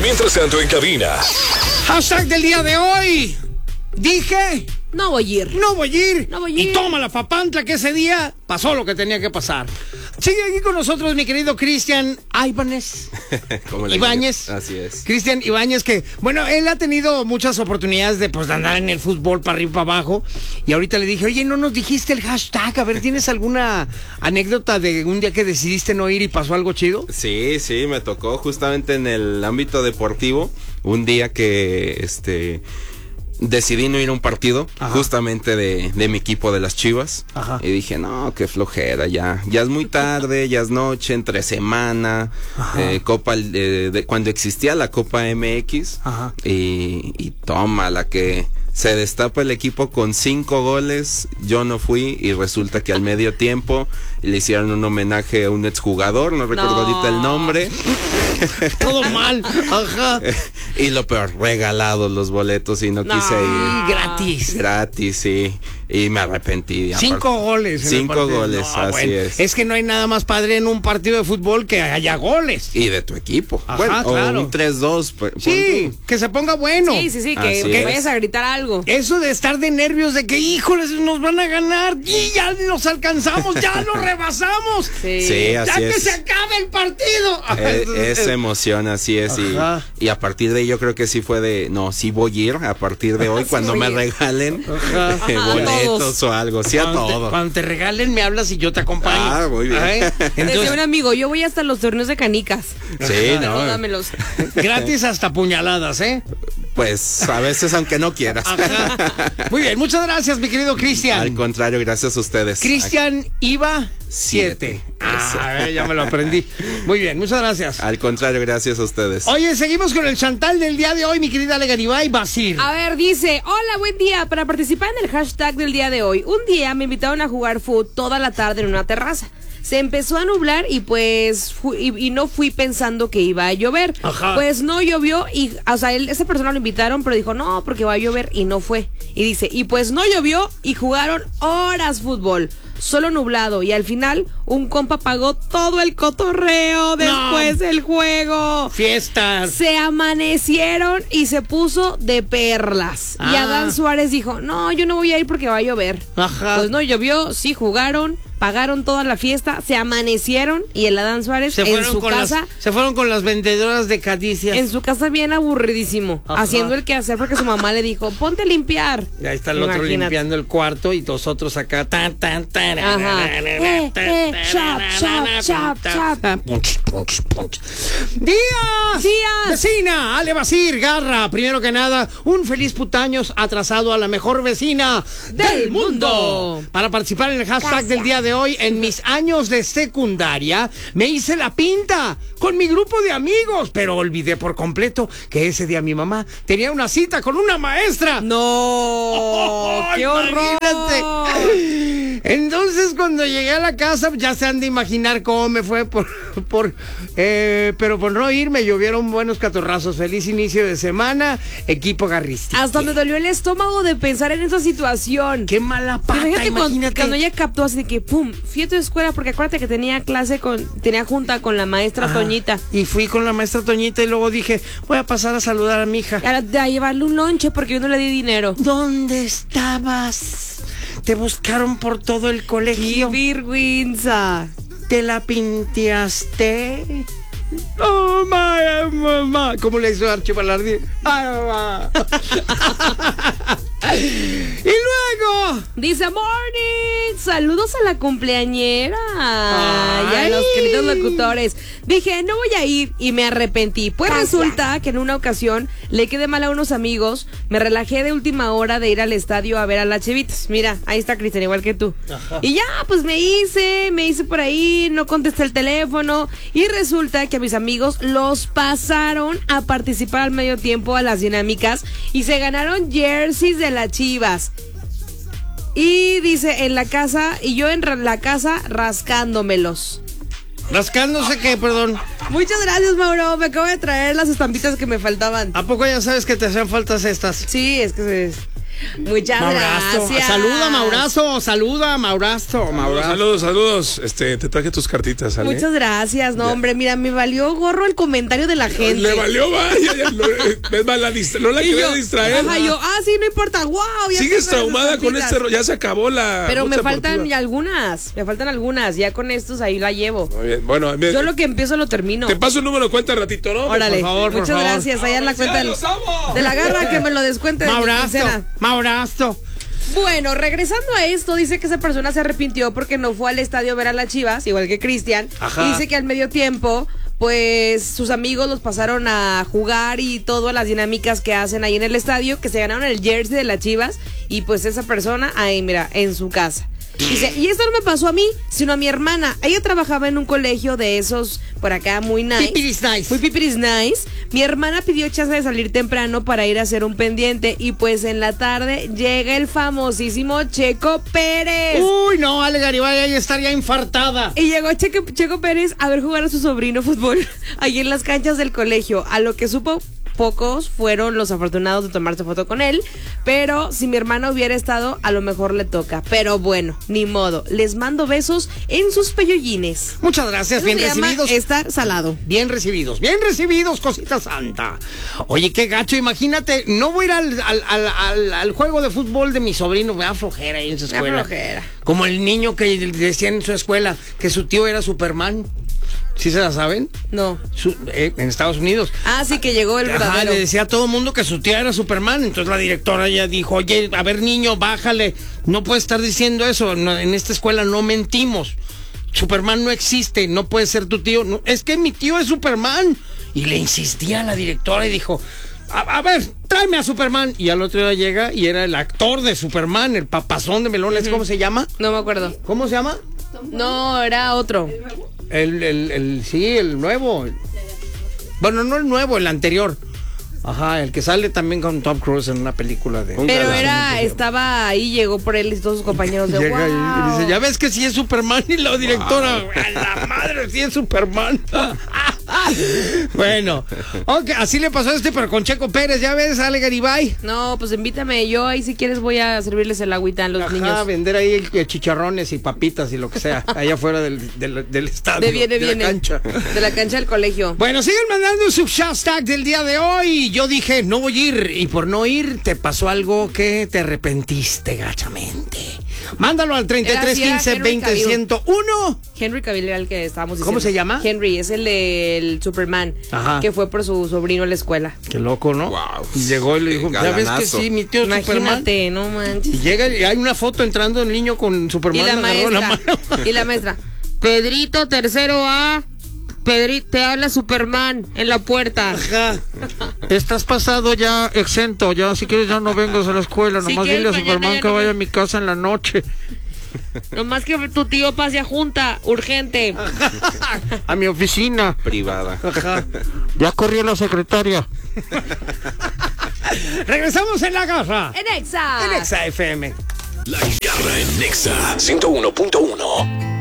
mientras tanto en cabina. Hashtag del día de hoy. Dije... No voy a ir. No voy a ir. No voy a ir. Y toma la papantla que ese día pasó lo que tenía que pasar. Sigue aquí con nosotros mi querido Cristian Ibáñez. Así es. Cristian Ibáñez, que, bueno, él ha tenido muchas oportunidades de andar en el fútbol para arriba y para abajo. Y ahorita le dije, oye, no nos dijiste el hashtag. A ver, ¿tienes alguna anécdota de un día que decidiste no ir y pasó algo chido? Sí, me tocó justamente en el ámbito deportivo. Un día que decidí no ir a un partido. Ajá. Justamente de mi equipo de las Chivas. Ajá. Y dije, no, qué flojera, ya es muy tarde, ya es noche, entre semana. Copa cuando existía la Copa MX. Ajá. Y toma la que se destapa el equipo con 5 goles. Yo no fui y resulta que al medio tiempo le hicieron un homenaje a un exjugador, no recuerdo ahorita el nombre. Todo mal. Ajá. Y lo peor, regalados los boletos y no quise ir. Gratis, sí. Y me arrepentí. 5 goles. 5 goles, no, así es. Es que no hay nada más padre en un partido de fútbol que haya goles. Y de tu equipo. Ajá, bueno, claro. O un 3-2. Sí, que se ponga bueno. Sí, que vayas a gritar algo. Eso de estar de nervios de que, híjoles, nos van a ganar. Y ya nos alcanzamos, ya lo rebasamos. Sí, así ya es. que se acabe el partido. Esa emoción, así es. Y a partir de ahí yo creo que sí fue sí voy a ir a partir de hoy cuando me regalen boletos o algo, sí, a todo. Cuando te regalen me hablas y yo te acompaño. Muy bien. Entonces, un amigo, yo voy hasta los torneos de canicas. Sí, dámelos. Gratis hasta puñaladas, Pues a veces aunque no quieras. Ajá. Muy bien, muchas gracias mi querido Cristian. Al contrario, gracias a ustedes. Cristian Iba 7. Ya me lo aprendí. Muy bien, muchas gracias. Al contrario, gracias a ustedes. Oye, seguimos con el chantal del día de hoy, mi querida Legaribay Basir. A ver, dice, hola, buen día. Para participar en el hashtag del día de hoy, un día me invitaron a jugar fútbol toda la tarde en una terraza. Se empezó a nublar y pues y no fui pensando que iba a llover. Ajá. Pues no llovió y, o sea, esa persona lo invitaron, pero dijo, no, porque va a llover y no fue. Y dice, y pues no llovió y jugaron horas fútbol. Solo nublado y al final un compa pagó todo el cotorreo después del juego. Fiestas. Se amanecieron y se puso de perlas. Y Adán Suárez dijo, no, yo no voy a ir porque va a llover. Ajá. Pues no llovió, sí jugaron, pagaron toda la fiesta, se amanecieron y el Adán Suárez en su casa. Se fueron con las vendedoras de caricias. En su casa bien aburridísimo, haciendo el quehacer porque su mamá le dijo, ponte a limpiar. Y ahí está el otro limpiando el cuarto y nosotros acá Ajá. ¡Días! Vecina, Ale Basir Garra, primero que nada, un feliz putaños atrasado a la mejor vecina del mundo. Para participar en el hashtag del día de hoy, en mis años de secundaria, me hice la pinta con mi grupo de amigos, pero olvidé por completo que ese día mi mamá tenía una cita con una maestra. ¡No! ¡Qué horror! Entonces cuando llegué a la casa ya se han de imaginar cómo me fue pero por no ir me llovieron buenos catorrazos. Feliz inicio de semana, equipo garrístico. Hasta me dolió el estómago de pensar en esa situación. Qué mala pata, imagínate. Cuando ella captó así de que pum, fui a tu escuela porque acuérdate que tenía junta con la maestra Toñita. Y fui con la maestra Toñita y luego dije, voy a pasar a saludar a mi hija. A llevarle un lonche porque yo no le di dinero. ¿Dónde estabas? Te buscaron por todo el colegio. ¡Qué vergüenza! ¿Te la pinteaste? ¡Oh, mamá! ¿Cómo le hizo Archie Balardi? ¡Ay, mamá! Y luego dice, morning, saludos a la cumpleañera y a los queridos locutores. Dije, no voy a ir y me arrepentí. Pues resulta que en una ocasión le quedé mal a unos amigos. Me relajé de última hora de ir al estadio a ver a las Chivitas. Mira, ahí está Cristian, igual que tú. Ajá. Y ya, pues me hice por ahí, no contesté el teléfono. Y resulta que a mis amigos los pasaron a participar al medio tiempo a las dinámicas y se ganaron jerseys de las Chivas. Y dice, en la casa, y yo en la casa rascándomelos. ¿Rascándose qué, perdón? Muchas gracias, Mauro. Me acabo de traer las estampitas que me faltaban. ¿A poco ya sabes que te hacían faltas estas? Sí, es que Muchas gracias. Saluda, Maurazo. Saludos. Te traje tus cartitas, Ale. Muchas gracias. No, hombre, mira, me valió gorro el comentario de la gente. Le valió, vaya. No la quería distraer. Ajá, sí, no importa. Wow. Sigues traumada con este rollo. Ya se acabó la. Pero me faltan algunas. Ya con estos ahí la llevo. Muy bien. Bueno, yo lo que empiezo lo termino. Te paso el número de cuenta ratito, ¿no? Órale. Por favor, muchas gracias. Allá en la cuenta de la garra que me lo descuente. Maurazo. Bueno, regresando a esto, dice que esa persona se arrepintió porque no fue al estadio a ver a las Chivas, igual que Cristian. Y dice que al medio tiempo, pues sus amigos los pasaron a jugar y todas las dinámicas que hacen ahí en el estadio, que se ganaron el jersey de las Chivas y pues esa persona ahí, mira, en su casa. Dice, y esto no me pasó a mí, sino a mi hermana. Ella trabajaba en un colegio de esos por acá muy nice. Muy pipiris nice. Mi hermana pidió chance de salir temprano para ir a hacer un pendiente y pues en la tarde llega el famosísimo Checo Pérez. Uy, no, Ale Garibay ahí estaría infartada. Y llegó Checo Pérez a ver jugar a su sobrino fútbol ahí en las canchas del colegio, a lo que supo. Pocos fueron los afortunados de tomarse foto con él, pero si mi hermana hubiera estado, a lo mejor le toca. Pero bueno, ni modo. Les mando besos en sus pellollines. Muchas gracias, eso bien se recibidos. Llama estar salado. Bien recibidos, cosita santa. Oye, qué gacho, imagínate, no voy a ir al juego de fútbol de mi sobrino, me da flojera ahí en su escuela. Me da flojera. Como el niño que decía en su escuela que su tío era Superman. ¿Sí se la saben? No. En Estados Unidos. Sí, que llegó el verdadero. Le decía a todo el mundo que su tía era Superman. Entonces la directora ya dijo, oye, a ver niño, bájale. No puedes estar diciendo eso. No, en esta escuela no mentimos. Superman no existe, no puede ser tu tío. No, es que mi tío es Superman. Y le insistía a la directora y dijo, a ver, tráeme a Superman. Y al otro día llega y era el actor de Superman, el papazón de melones. ¿Cómo se llama? No me acuerdo. ¿Cómo se llama? No, era otro. El nuevo. Bueno, no el nuevo, el anterior. Ajá, el que sale también con Tom Cruise en una película de... Pero estaba ahí, llegó por él y todos sus compañeros de llega y dice, ya ves que sí es Superman, y la directora, a la madre, sí es Superman. Bueno, así le pasó a pero con Checo Pérez, ya ves, Ale Garibay. No, pues invítame, yo ahí si quieres voy a servirles el agüita a los niños. Vender ahí chicharrones y papitas y lo que sea, allá afuera del estadio, de la cancha. De la cancha del colegio. Bueno, siguen mandando su hashtag del día de hoy. Yo dije, no voy a ir, y por no ir te pasó algo que te arrepentiste gachamente. Mándalo al 3315-20-101. Henry Cavill era el que estábamos diciendo. ¿Cómo se llama? Henry, es el del Superman. Ajá. Que fue por su sobrino a la escuela. Qué loco, ¿no? Wow. Y llegó y le dijo, ¿ya ves que sí, mi tío es Superman? Imagínate, no manches. Y llega y hay una foto entrando el niño con Superman. Y la maestra. Y la maestra. Pedrito, tercero A. Pedrito, te habla Superman en la puerta. Ajá. Estás pasado ya exento, ya si quieres ya no vengas a la escuela, nomás dile a Superman que vaya a mi casa en la noche. Nomás que tu tío pase a junta, urgente. A mi oficina. Privada. Ajá. Ya corrió la secretaria. Regresamos en la garra. En Exa. En Exa FM. La garra en Exa 101.1.